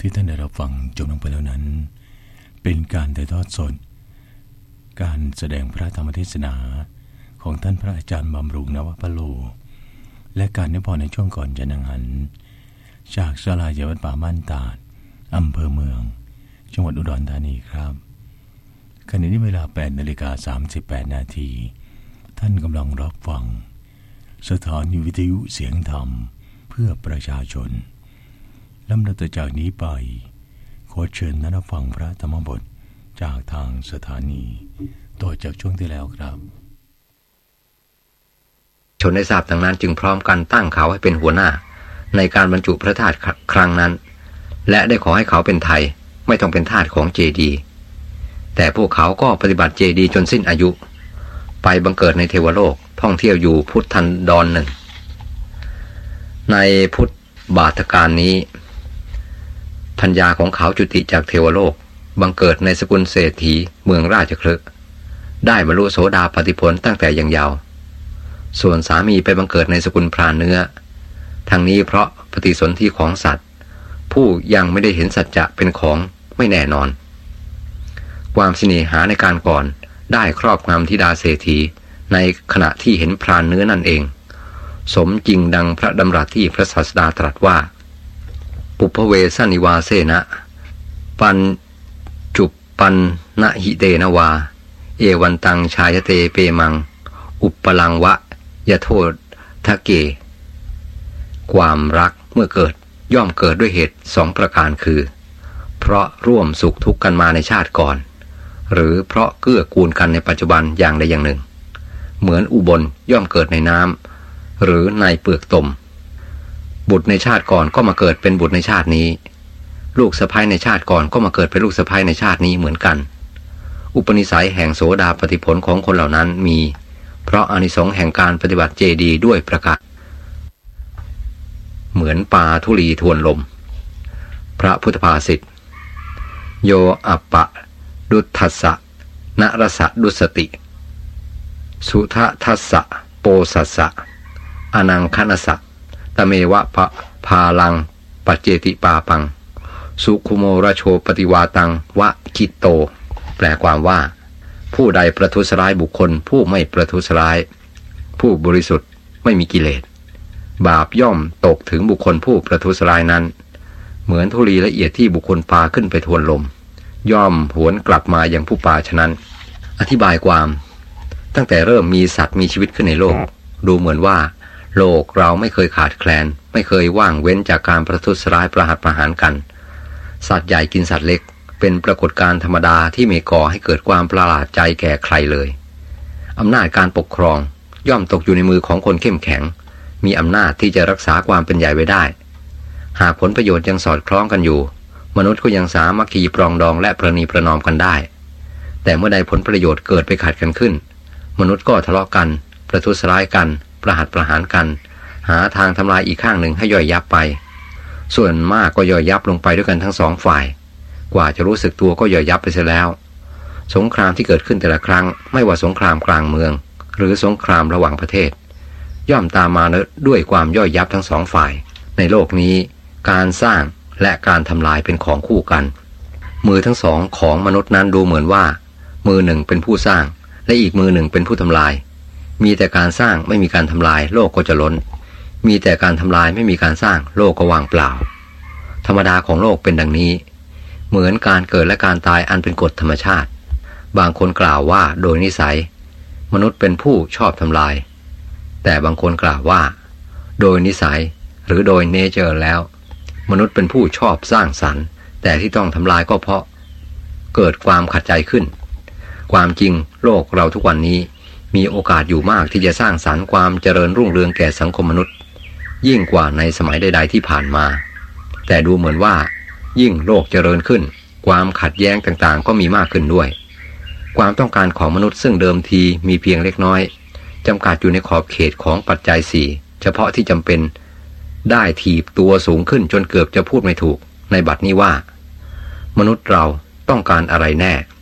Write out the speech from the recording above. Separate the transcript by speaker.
Speaker 1: ที่ท่านได้รับฟังจบลงไปแล้วนั้นเป็นการถ่ายทอดสดการแสดงพระธรรมเทศนาของท่านพระอาจารย์บำรุงนวพโลและการนิพนธ์ในช่วงก่อนจะนังหันจากศาลาวัดป่าม่านตาดอำเภอเมืองจังหวัดอุดรธานีครับขณะนี้เวลา 8:38 นาทีท่านกำลังรับฟังสถานีวิทยุเสียงธรรมเพื่อประชาชนลำดับต่อจากนี้ไปขอเชิญท่านรับฟังพระธรรมบทจากทางสถานีต่อจากช่วงที่แล้วครับ
Speaker 2: ชนได้ทราบดังนั้นจึงพร้อมกันตั้งเขาให้เป็นหัวหน้าในการบรรจุพระธาตุครั้งนั้นและได้ขอให้เขาเป็นไทยไม่ต้องเป็นทาสของเจดีย์แต่พวกเขาก็ปฏิบัติเจดีย์จนสิ้นอายุไปบังเกิดในเทวโลกท่องเที่ยวอยู่พุทธันดรหนึ่งในพุทธบาทการนี้พัญญาของเขาจุติจากเทวโลกบังเกิดในสกุลเศรษฐีเมืองราชคฤห์ได้บรรลุโสดาปัตติผลตั้งแต่ยังเยาว์ส่วนสามีไปบังเกิดในสกุลพรานเนื้อทั้งนี้เพราะปฏิสนธิของสัตว์ผู้ยังไม่ได้เห็นสัจจะเป็นของไม่แน่นอนความเสน่หาในการก่อนได้ครอบงำธิดาเศรษฐีในขณะที่เห็นพรานเนื้อนั่นเองสมจริงดังพระดำรัสที่พระศาสดาตรัสว่าปุพพเวสนิวาเสนะปัญจุปปันนะหิเตนะวาเอวันตังชายเตเปมังอุปปลังวะยะโททะเกความรักเมื่อเกิดย่อมเกิดด้วยเหตุสองประการคือเพราะร่วมสุขทุกข์กันมาในชาติก่อนหรือเพราะเกื้อกูลกันในปัจจุบันอย่างใดอย่างหนึ่งเหมือนอุบลย่อมเกิดในน้ำหรือในเปลือกตมบุตรในชาติก่อนก็มาเกิดเป็นบุตรในชาตินี้ลูกสะใภ้ในชาติก่อนก็มาเกิดเป็นลูกสะใภ้ในชาตินี้เหมือนกันอุปนิสัยแห่งโสดาปัตติผลของคนเหล่านั้นมีเพราะอานิสงส์แห่งการปฏิบัติเจดีย์ด้วยประการเหมือนปลาธุลีทวนลมพระพุทธภาษิตโยอัปปะดุทัสสะนรสะดุสติสุทะทัสสะโปสัสสะอนังคณสะตเมวะพาลังปัจเจติปาปังสุคุโมราโชปฏิวาตังวะคิโตแปลความว่าผู้ใดประทุษร้ายบุคคลผู้ไม่ประทุษร้ายผู้บริสุทธิ์ไม่มีกิเลสบาปย่อมตกถึงบุคคลผู้ประทุษร้ายนั้นเหมือนธุลีละเอียดที่บุคคลปาขึ้นไปทวนลมย่อมหวนกลับมาอย่างผู้ปาฉะนั้นอธิบายความตั้งแต่เริ่มมีสัตว์มีชีวิตขึ้นในโลกดูเหมือนว่าโลกเราไม่เคยขาดแคลนไม่เคยว่างเว้นจากการประทุษร้ายประหัตประหารกันสัตว์ใหญ่กินสัตว์เล็กเป็นปรากฏการณ์ธรรมดาที่ไม่ก่อให้เกิดความประหลาดใจแก่ใครเลยอำนาจการปกครองย่อมตกอยู่ในมือของคนเข้มแข็งมีอำนาจที่จะรักษาความเป็นใหญ่ไว้ได้หากผลประโยชน์ยังสอดคล้องกันอยู่มนุษย์ก็ยังสามัคคีปรองดองและประนีประนอมกันได้แต่เมื่อใดผลประโยชน์เกิดไปขัดกันขึ้นมนุษย์ก็ทะเลาะกันประทุษร้ายกันประหัตประหารกันหาทางทำลายอีกข้างหนึ่งให้ย่อยยับไปส่วนมากก็ย่อยยับลงไปด้วยกันทั้งสองฝ่ายกว่าจะรู้สึกตัวก็ย่อยยับไปเสียแล้วสงครามที่เกิดขึ้นแต่ละครั้งไม่ว่าสงครามกลางเมืองหรือสงครามระหว่างประเทศย่อมตามมาด้วยความย่อยยับทั้งสองฝ่ายในโลกนี้การสร้างและการทำลายเป็นของคู่กันมือทั้งสองของมนุษย์นั้นดูเหมือนว่ามือหนึ่งเป็นผู้สร้างและอีกมือหนึ่งเป็นผู้ทำลายมีแต่การสร้างไม่มีการทำลายโลกก็จะล้นมีแต่การทำลายไม่มีการสร้างโลกก็ว่างเปล่าธรรมดาของโลกเป็นดังนี้เหมือนการเกิดและการตายอันเป็นกฎธรรมชาติบางคนกล่าวว่าโดยนิสัยมนุษย์เป็นผู้ชอบทำลายแต่บางคนกล่าวว่าโดยนิสัยหรือโดยเนเจอร์แล้วมนุษย์เป็นผู้ชอบสร้างสรรค์แต่ที่ต้องทำลายก็เพราะเกิดความขัดใจขึ้นความจริงโลกเราทุกวันนี้มีโอกาสอยู่มากที่จะสร้างสรรค์ความเจริญรุ่งเรืองแก่สังคมมนุษย์ยิ่งกว่าในสมัยใดๆที่ผ่านมาแต่ดูเหมือนว่ายิ่งโลกเจริญขึ้นความขัดแย้งต่างๆก็มีมากขึ้นด้วยความต้องการของมนุษย์ซึ่งเดิมทีมีเพียงเล็กน้อยจำกัดอยู่ในขอบเขตของปัจจัยสี่เฉพาะที่จำเป็นได้ถีบตัวสูงขึ้นจนเกือบจะพูดไม่ถูกในบัดนี้ว่ามนุษย์เราต้องการอะไรแน่